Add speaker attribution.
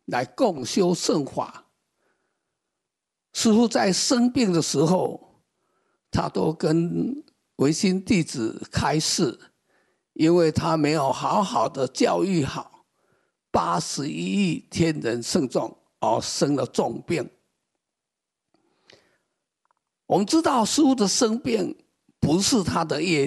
Speaker 1: 来共修圣法。师父在生病的时候，他都跟维新弟子开示，因为他没有好好的教育好81亿天人圣众，而生了重病。我们知道师父的生病不是他的业